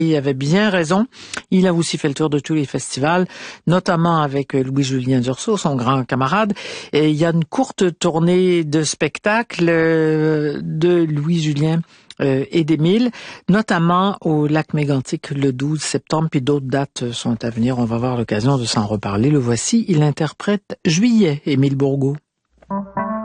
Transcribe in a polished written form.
Il avait bien raison. Il a aussi fait le tour de tous les festivals, notamment avec Louis-Julien Dursault, son grand camarade. Et il y a une courte tournée de spectacles de Louis-Julien et d'Émile, notamment au Lac Mégantic le 12 septembre, puis d'autres dates sont à venir. On va avoir l'occasion de s'en reparler. Le voici, il interprète Juillet, Émile Bourgault.